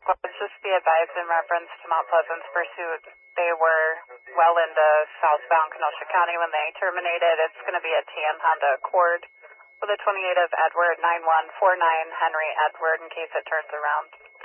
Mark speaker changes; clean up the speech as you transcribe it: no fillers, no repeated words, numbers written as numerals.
Speaker 1: Just be advised in reference to Mount Pleasant's pursuit, they were well into southbound Kenosha County when they terminated. It's going to be a tan Honda Accord with a 28 of Edward 9149 Henry Edward in case it turns around.